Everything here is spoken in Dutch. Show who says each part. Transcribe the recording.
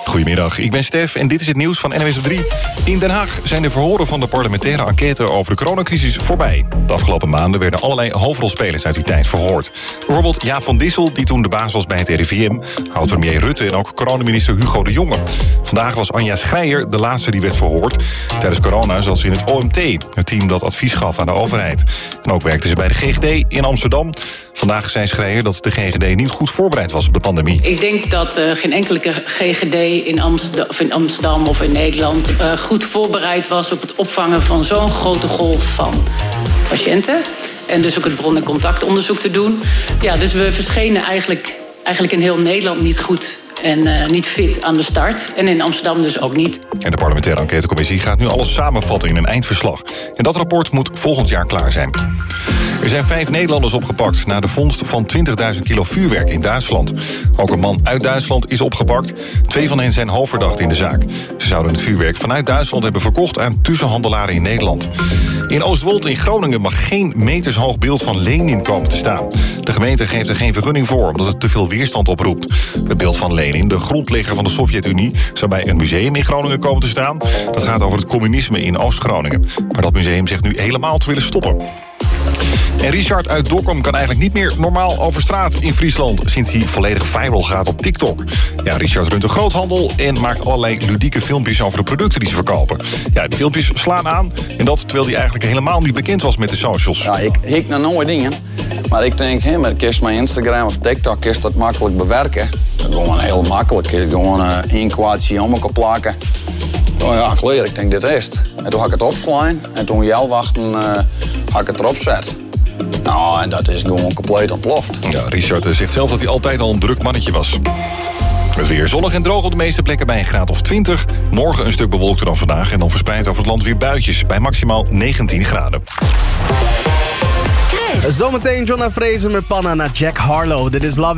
Speaker 1: Goedemiddag, ik ben Stef en dit is het nieuws van NWS op 3. In Den Haag zijn de verhoren van de parlementaire enquête over de coronacrisis voorbij. De afgelopen maanden werden allerlei hoofdrolspelers uit die tijd verhoord. Bijvoorbeeld Jaap van Dissel, die toen de baas was bij het RIVM... oud-premier Rutte en ook coronaminister Hugo de Jonge. Vandaag was Anja Schreier de laatste die werd verhoord. Tijdens corona zat ze in het OMT, het team dat advies gaf aan de overheid. En ook werkte ze bij de GGD in Amsterdam. Vandaag zei Schreier dat de GGD niet goed voorbereid was op de pandemie.
Speaker 2: Ik denk dat geen enkele GGD in Amsterdam of in Nederland goed voorbereid was op het opvangen van zo'n grote golf van patiënten. En dus ook het bron- en contactonderzoek te doen. Ja, dus we verschenen eigenlijk in heel Nederland niet goed en niet fit aan de start. En in Amsterdam dus ook niet.
Speaker 1: En de parlementaire enquêtecommissie gaat nu alles samenvatten in een eindverslag. En dat rapport moet volgend jaar klaar zijn. Er zijn 5 Nederlanders opgepakt na de vondst van 20.000 kilo vuurwerk in Duitsland. Ook een man uit Duitsland is opgepakt. 2 van hen zijn hoofdverdachten in de zaak. Ze zouden het vuurwerk vanuit Duitsland hebben verkocht aan tussenhandelaren in Nederland. In Oostwold in Groningen mag geen metershoog beeld van Lenin komen te staan. De gemeente geeft er geen vergunning voor, omdat het te veel weerstand oproept. Het beeld van Lenin, de grondlegger van de Sovjet-Unie, zou bij een museum in Groningen komen te staan. Dat gaat over het communisme in Oost-Groningen. Maar dat museum zegt nu helemaal te willen stoppen. En Richard uit Dokkum kan eigenlijk niet meer normaal over straat in Friesland... sinds hij volledig viral gaat op TikTok. Ja, Richard runt een groothandel en maakt allerlei ludieke filmpjes... over de producten die ze verkopen. Ja, die filmpjes slaan aan en dat terwijl hij eigenlijk helemaal niet bekend was met de socials.
Speaker 3: Ja, ik naar nooit dingen. Maar ik denk, met kerst mijn Instagram of TikTok is dat makkelijk bewerken. Dat is gewoon heel makkelijk. Gewoon één kwaadje om elkaar plakken. Oh ja, klaar, ik denk dit is het. En toen had ik het opslaan en toen jij wachten had ik het erop zet. Nou, en dat is gewoon compleet ontploft.
Speaker 1: Ja, Richard zegt zelf dat hij altijd al een druk mannetje was. Het weer zonnig en droog op de meeste plekken bij een graad of 20. Morgen een stuk bewolkter dan vandaag en dan verspreid over het land weer buitjes bij maximaal 19 graden.
Speaker 4: Zometeen Jonna Fraser met Panna naar Jack Harlow. Dit is Love